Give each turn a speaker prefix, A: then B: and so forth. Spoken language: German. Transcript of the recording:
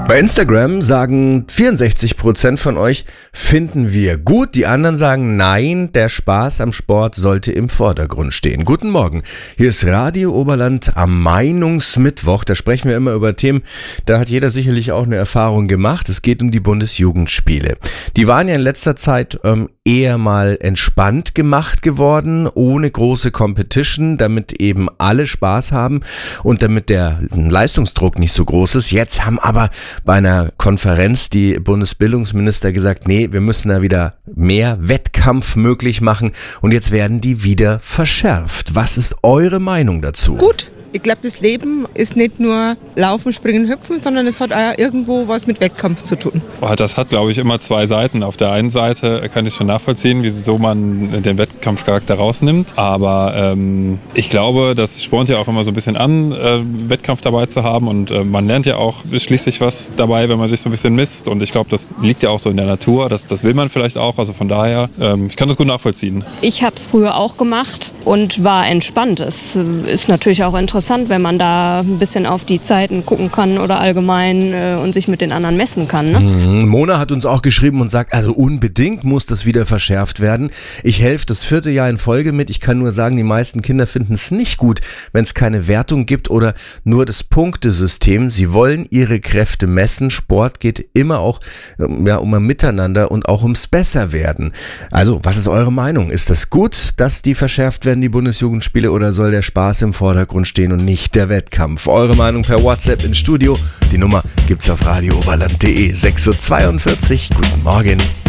A: Bei Instagram sagen 64% von euch, finden wir gut. Die anderen sagen, nein, der Spaß am Sport sollte im Vordergrund stehen. Guten Morgen, hier ist Radio Oberland am Meinungsmittwoch. Da sprechen wir immer über Themen, da hat jeder sicherlich auch eine Erfahrung gemacht. Es geht um die Bundesjugendspiele. Die waren ja in letzter Zeit eher mal entspannt gemacht geworden, ohne große Competition, damit eben alle Spaß haben und damit der Leistungsdruck nicht so groß ist. Jetzt haben aber bei einer Konferenz die Bundesbildungsminister gesagt, nee, wir müssen da wieder mehr Wettkampf möglich machen und jetzt werden die wieder verschärft. Was ist eure Meinung dazu?
B: Gut. Ich glaube, das Leben ist nicht nur Laufen, Springen, Hüpfen, sondern es hat auch irgendwo was mit Wettkampf zu tun.
C: Das hat, glaube ich, immer zwei Seiten. Auf der einen Seite kann ich schon nachvollziehen, wieso man den Wettkampfcharakter rausnimmt. Aber ich glaube, das spornt ja auch immer so ein bisschen an, Wettkampf dabei zu haben. Und man lernt ja auch schließlich was dabei, wenn man sich so ein bisschen misst. Und ich glaube, das liegt ja auch so in der Natur. Das will man vielleicht auch. Also von daher, ich kann das gut nachvollziehen.
D: Ich habe es früher auch gemacht und war entspannt. Es ist natürlich auch interessant, wenn man da ein bisschen auf die Zeiten gucken kann oder allgemein und sich mit den anderen messen kann. Ne?
A: Mona hat uns auch geschrieben und sagt, also unbedingt muss das wieder verschärft werden. Ich helfe das 4. Jahr in Folge mit. Ich kann nur sagen, die meisten Kinder finden es nicht gut, wenn es keine Wertung gibt oder nur das Punktesystem. Sie wollen ihre Kräfte messen. Sport geht immer auch um ein Miteinander und auch ums Besserwerden. Also, was ist eure Meinung? Ist das gut, dass die verschärft werden, die Bundesjugendspiele, oder soll der Spaß im Vordergrund stehen und nicht der Wettkampf? Eure Meinung per WhatsApp ins Studio. Die Nummer gibt's auf radiooberland.de. 6:42 Uhr. Guten Morgen.